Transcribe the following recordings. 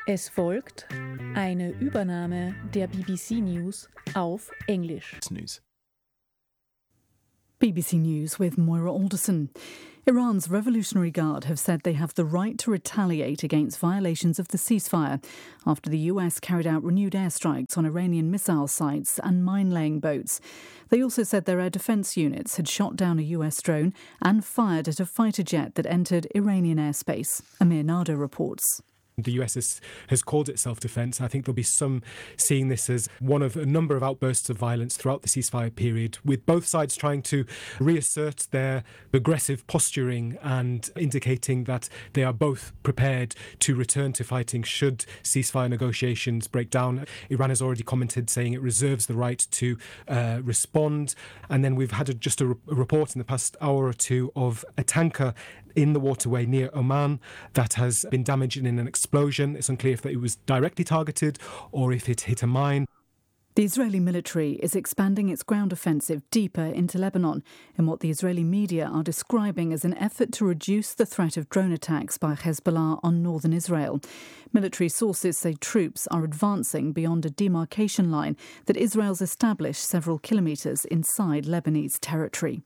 Es folgt eine Übernahme der BBC News auf Englisch. BBC News with Moira Alderson. Iran's Revolutionary Guard have said they have the right to retaliate against violations of the ceasefire after the US carried out renewed airstrikes on Iranian missile sites and mine-laying boats. They also said their air defence units had shot down a US drone and fired at a fighter jet that entered Iranian airspace. Amir Nada reports. The US has called it self-defence. I think there'll be some seeing this as one of a number of outbursts of violence throughout the ceasefire period, with both sides trying to reassert their aggressive posturing and indicating that they are both prepared to return to fighting should ceasefire negotiations break down. Iran has already commented saying it reserves the right to respond. And then we've had just a report in the past hour or two of a tanker in the waterway near Oman that has been damaged in an explosion. It's unclear if it was directly targeted or if it hit a mine. The Israeli military is expanding its ground offensive deeper into Lebanon in what the Israeli media are describing as an effort to reduce the threat of drone attacks by Hezbollah on northern Israel. Military sources say troops are advancing beyond a demarcation line that Israel's established several kilometres inside Lebanese territory.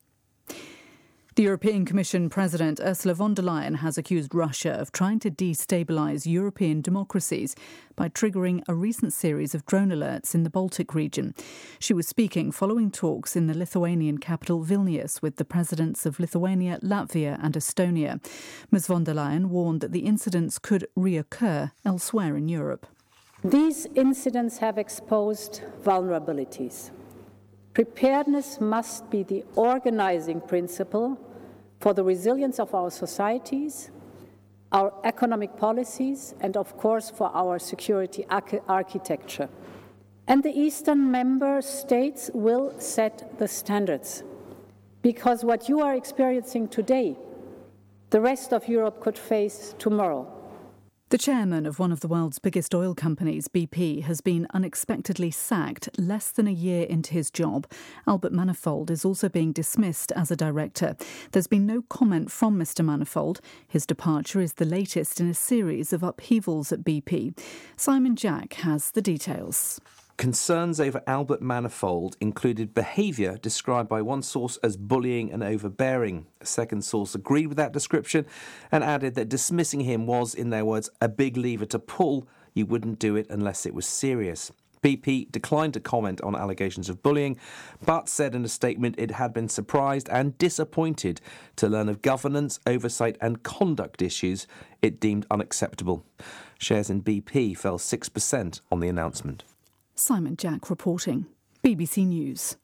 The European Commission President Ursula von der Leyen has accused Russia of trying to destabilise European democracies by triggering a recent series of drone alerts in the Baltic region. She was speaking following talks in the Lithuanian capital Vilnius with the presidents of Lithuania, Latvia and Estonia. Ms von der Leyen warned that the incidents could reoccur elsewhere in Europe. These incidents have exposed vulnerabilities. Preparedness must be the organizing principle for the resilience of our societies, our economic policies, and of course for our security architecture. And the Eastern member states will set the standards, because what you are experiencing today, the rest of Europe could face tomorrow. The chairman of one of the world's biggest oil companies, BP, has been unexpectedly sacked less than a year into his job. Albert Manifold is also being dismissed as a director. There's been no comment from Mr. Manifold. His departure is the latest in a series of upheavals at BP. Simon Jack has the details. Concerns over Albert Manifold included behaviour described by one source as bullying and overbearing. A second source agreed with that description and added that dismissing him was, in their words, a big lever to pull. You wouldn't do it unless it was serious. BP declined to comment on allegations of bullying, but said in a statement it had been surprised and disappointed to learn of governance, oversight and conduct issues it deemed unacceptable. Shares in BP fell 6% on the announcement. Simon Jack reporting. BBC News.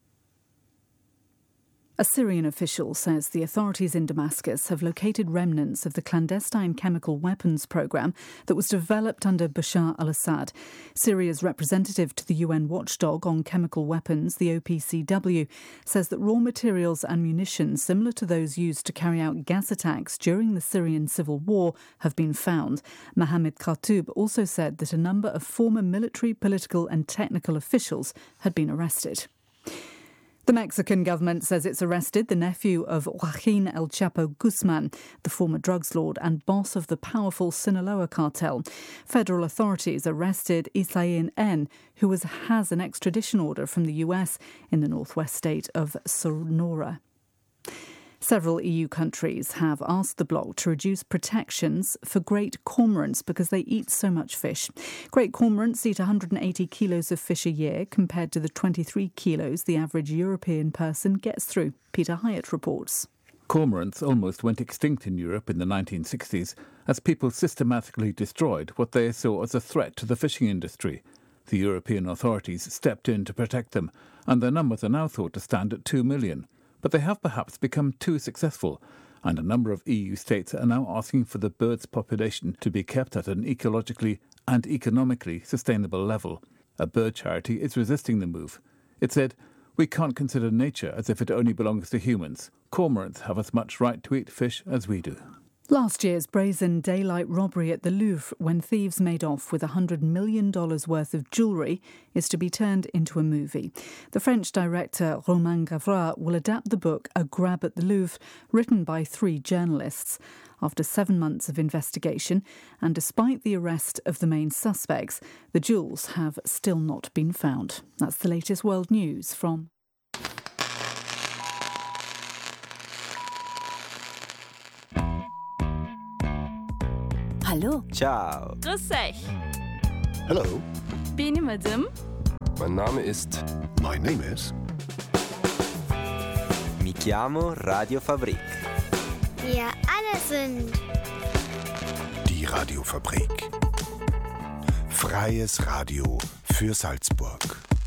A Syrian official says the authorities in Damascus have located remnants of the clandestine chemical weapons programme that was developed under Bashar al-Assad. Syria's representative to the UN watchdog on chemical weapons, the OPCW, says that raw materials and munitions similar to those used to carry out gas attacks during the Syrian civil war have been found. Mohammed Khartoub also said that a number of former military, political and technical officials had been arrested. The Mexican government says it's arrested the nephew of Joaquin El Chapo Guzman, the former drugs lord and boss of the powerful Sinaloa cartel. Federal authorities arrested Isaín N., who has an extradition order from the US in the northwest state of Sonora. Several EU countries have asked the bloc to reduce protections for great cormorants because they eat so much fish. Great cormorants eat 180 kilos of fish a year compared to the 23 kilos the average European person gets through. Peter Hyatt reports. Cormorants almost went extinct in Europe in the 1960s as people systematically destroyed what they saw as a threat to the fishing industry. The European authorities stepped in to protect them, and their numbers are now thought to stand at 2 million. But they have perhaps become too successful, and a number of EU states are now asking for the bird's population to be kept at an ecologically and economically sustainable level. A bird charity is resisting the move. It said, "We can't consider nature as if it only belongs to humans. Cormorants have as much right to eat fish as we do." Last year's brazen daylight robbery at the Louvre, when thieves made off with $100 million worth of jewellery, is to be turned into a movie. The French director Romain Gavras will adapt the book A Grab at the Louvre, written by 3 journalists. After 7 months of investigation, and despite the arrest of the main suspects, the jewels have still not been found. That's the latest world news from... Hallo. Ciao. Grüß euch. Hello. Benim adım. Mein Name ist... My name is... Mi chiamo Radiofabrik. Wir alle sind... Die Radiofabrik. Freies Radio für Salzburg.